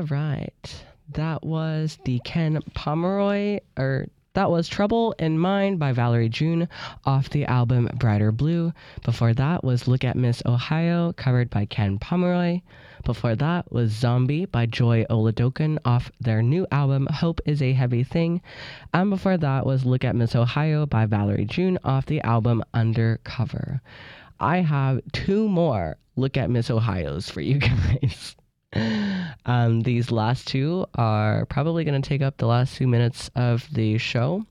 right. That was the Ken Pomeroy, or that was Trouble in Mind by Valerie June off the album Brighter Blue. Before that was Look at Miss Ohio, covered by Ken Pomeroy. Before that was Zombie by Joy Oladokan off their new album Hope is a Heavy Thing. And before that was Look at Miss Ohio by Valerie June off the album Undercover. I have two more Look at Miss Ohio's for you guys. These last two are probably going to take up the last 2 minutes of the show.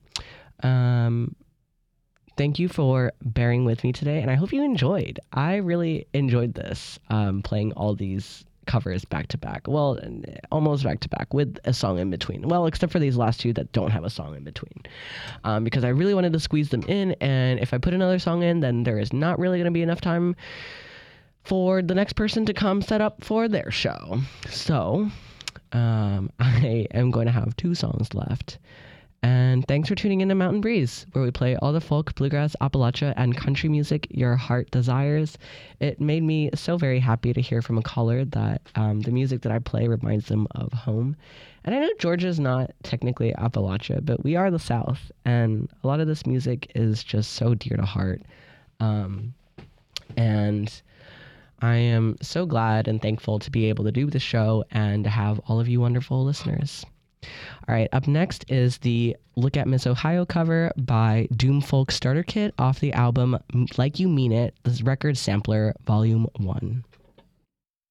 Thank you for bearing with me today, and I hope you enjoyed. I really enjoyed this, playing all these covers back to back. Well, almost back to back with a song in between. Well, except for these last two that don't have a song in between. Because I really wanted to squeeze them in, and if I put another song in, then there is not really going to be enough time for the next person to come set up for their show. So, I am going to have 2 songs left. And thanks for tuning in to Mountain Breeze, where we play all the folk, bluegrass, Appalachia, and country music your heart desires. It made me so very happy to hear from a caller that the music that I play reminds them of home. And I know Georgia's not technically Appalachia, but we are the South, and a lot of this music is just so dear to heart. And I am so glad and thankful to be able to do this show and to have all of you wonderful listeners. All right, up next is the Look at Miss Ohio cover by Doom Folk Starter Kit off the album Like You Mean It, this record sampler, Volume 1.